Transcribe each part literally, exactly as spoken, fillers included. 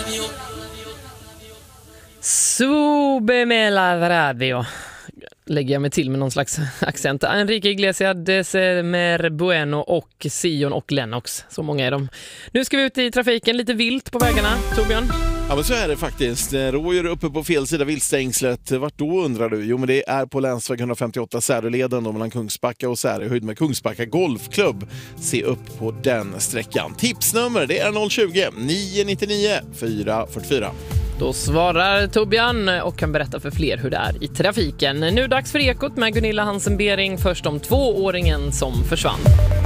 Sube med la radio. Lägger jag mig till med någon slags accent. Enrique Iglesias, Mer Bueno och Sion och Lennox. Så många är de. Nu ska vi ut i trafiken, lite vilt på vägarna, Torbjörn. Ja, men så är det faktiskt. Rådjur uppe på fel sida viltstängslet. Vart då undrar du? Jo, men det är på länsväg hundrafemtioåtta Säröleden då, mellan Kungsbacka och Särö, höjd med Kungsbacka Golfklubb. Se upp på den sträckan. Tipsnummer, det är noll tjugo, nio nittionio, fyra fyrtiofyra. Då svarar Torbjörn och kan berätta för fler hur det är i trafiken. Nu dags för Ekot med Gunilla Hansen-Bering. Först om tvååringen som försvann.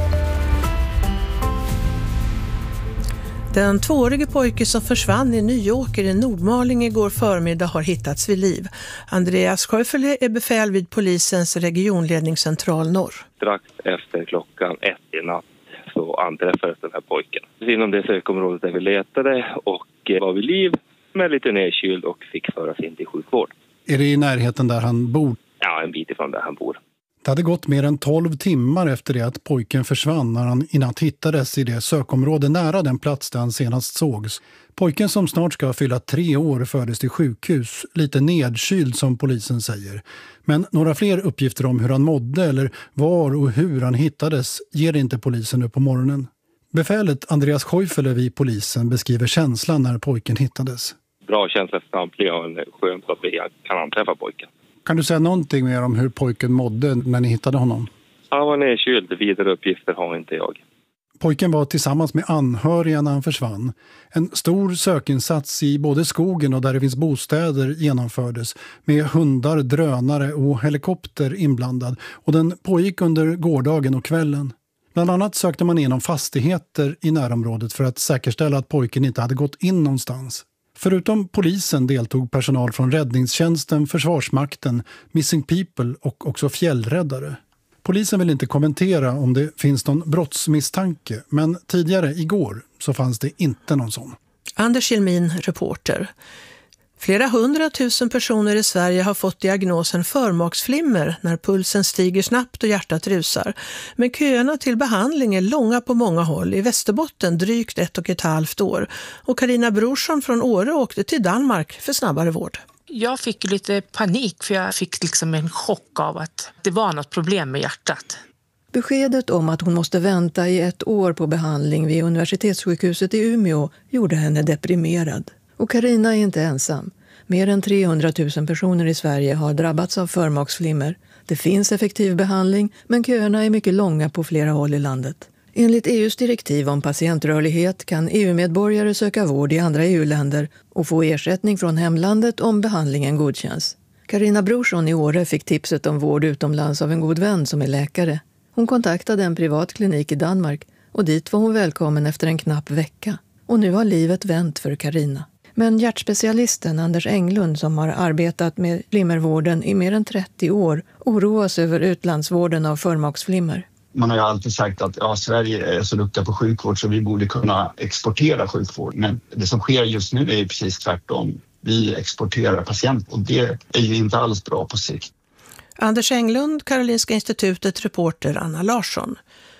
Den tvåårige pojke som försvann i Nyåker i Nordmaling igår förmiddag har hittats vid liv. Andreas Sjöfele är befäl vid polisens regionledningscentral norr. Strax efter klockan ett i natt så anträffades den här pojken. Inom det sökområdet där vi letade och var vid liv, med lite nedkyld och fick föras in till sjukvård. Är det i närheten där han bor? Ja, en bit ifrån där han bor. Det hade gått mer än tolv timmar efter det att pojken försvann när han i natt hittades i det sökområde nära den plats där han senast sågs. Pojken som snart ska fylla tre år fördes till sjukhus, lite nedkyld som polisen säger. Men några fler uppgifter om hur han mådde eller var och hur han hittades ger inte polisen nu på morgonen. Befälet Andreas Sjöfele vid polisen beskriver känslan när pojken hittades. Bra känsla för samtliga och skönt att vi kan anträffa pojken. Kan du säga någonting mer om hur pojken mådde när ni hittade honom? Han var nedkyld, vidare uppgifter har inte jag. Pojken var tillsammans med anhöriga när han försvann. En stor sökinsats i både skogen och där det finns bostäder genomfördes med hundar, drönare och helikopter inblandad. Och den pågick under gårdagen och kvällen. Bland annat sökte man igenom fastigheter i närområdet för att säkerställa att pojken inte hade gått in någonstans. Förutom polisen deltog personal från räddningstjänsten, Försvarsmakten, Missing People och också fjällräddare. Polisen vill inte kommentera om det finns någon brottsmisstanke, men tidigare igår så fanns det inte någon sån. Anders Jelmin, reporter. Flera hundratusen personer i Sverige har fått diagnosen förmaksflimmer när pulsen stiger snabbt och hjärtat rusar. Men köerna till behandling är långa på många håll. I Västerbotten drygt ett och ett halvt år. Och Carina Brorsson från Åre åkte till Danmark för snabbare vård. Jag fick lite panik för jag fick liksom en chock av att det var något problem med hjärtat. Beskedet om att hon måste vänta i ett år på behandling vid universitetssjukhuset i Umeå gjorde henne deprimerad. Och Carina är inte ensam. Mer än trehundratusen personer i Sverige har drabbats av förmaksflimmer. Det finns effektiv behandling, men köerna är mycket långa på flera håll i landet. Enligt E U:s direktiv om patientrörlighet kan E U-medborgare söka vård i andra E U-länder och få ersättning från hemlandet om behandlingen godkänns. Carina Brorsson i Åre fick tipset om vård utomlands av en god vän som är läkare. Hon kontaktade en privat klinik i Danmark och dit var hon välkommen efter en knapp vecka. Och nu har livet vänt för Carina. Men hjärtspecialisten Anders Englund som har arbetat med flimmervården i mer än trettio år oroas över utlandsvården av förmaksflimmer. Man har ju alltid sagt att ja, Sverige är så duktiga på sjukvård så vi borde kunna exportera sjukvård. Men det som sker just nu är ju precis tvärtom. Vi exporterar patienter och det är ju inte alls bra på sikt. Anders Englund, Karolinska institutet, reporter Anna Larsson.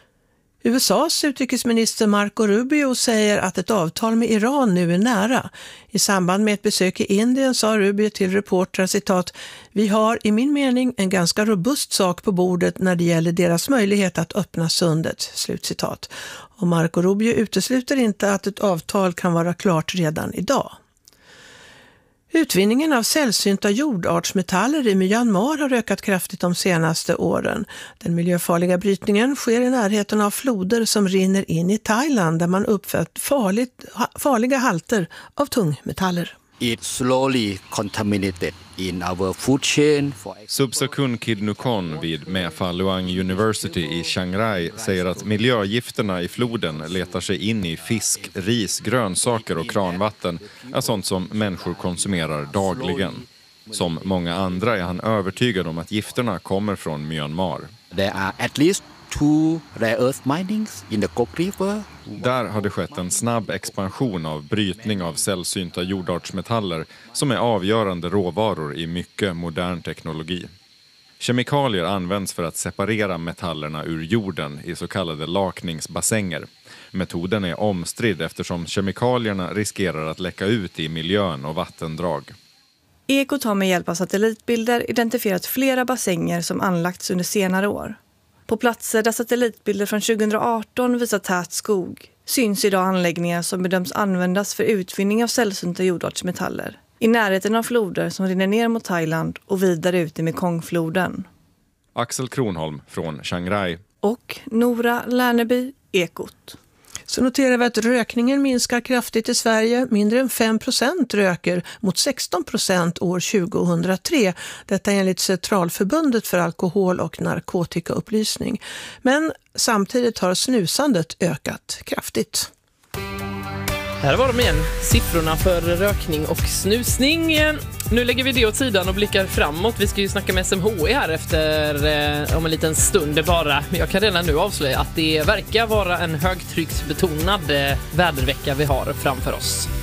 U S A:s utrikesminister Marco Rubio säger att ett avtal med Iran nu är nära. I samband med ett besök i Indien sa Rubio till reportrar citat: "Vi har i min mening en ganska robust sak på bordet när det gäller deras möjlighet att öppna sundet." Slutcitat. Och Marco Rubio utesluter inte att ett avtal kan vara klart redan idag. Utvinningen av sällsynta jordartsmetaller i Myanmar har ökat kraftigt de senaste åren. Den miljöfarliga brytningen sker i närheten av floder som rinner in i Thailand där man uppfött farligt, farliga halter av tungmetaller. It slowly contaminated in our food chain. Subsakun Kidnukon vid Mefa Luang University i Chiang Rai säger att miljögifterna i floden letar sig in i fisk, ris, grönsaker och kranvatten är sånt som människor konsumerar dagligen. Som många andra är han övertygad om att gifterna kommer från Myanmar. There are at least two rare earth minings in the Kok River. Där har det skett en snabb expansion av brytning av sällsynta jordartsmetaller som är avgörande råvaror i mycket modern teknologi. Kemikalier används för att separera metallerna ur jorden i så kallade lakningsbassänger. Metoden är omstridd eftersom kemikalierna riskerar att läcka ut i miljön och vattendrag. Ekot har med hjälp av satellitbilder identifierat flera bassänger som anlagts under senare år. På platser där satellitbilder från tjugoarton visar tät skog syns idag anläggningar som bedöms användas för utvinning av sällsynta jordartsmetaller i närheten av floder som rinner ner mot Thailand och vidare ut i Mekongfloden. Axel Kronholm från Chiang Rai. Och Nora Lärneby, Ekot. Så noterar vi att rökningen minskar kraftigt i Sverige. Mindre än fem procent röker mot sexton procent år tjugohundratre. Detta enligt Centralförbundet för alkohol- och narkotikaupplysning. Men samtidigt har snusandet ökat kraftigt. Här var de igen, siffrorna för rökning och snusning. Nu lägger vi det åt sidan och blickar framåt. Vi ska ju snacka med S M H I här efter eh, om en liten stund bara. Men jag kan redan nu avslöja att det verkar vara en högtrycksbetonad eh, vädervecka vi har framför oss.